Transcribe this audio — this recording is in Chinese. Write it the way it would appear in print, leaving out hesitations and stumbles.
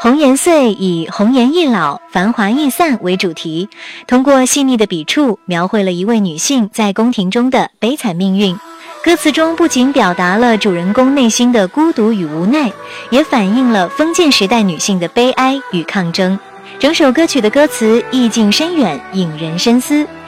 红颜岁以红颜易老、繁华易散为主题，通过细腻的笔触，描绘了一位女性在宫廷中的悲惨命运。歌词中不仅表达了主人公内心的孤独与无奈，也反映了封建时代女性的悲哀与抗争。整首歌曲的歌词意境深远，引人深思。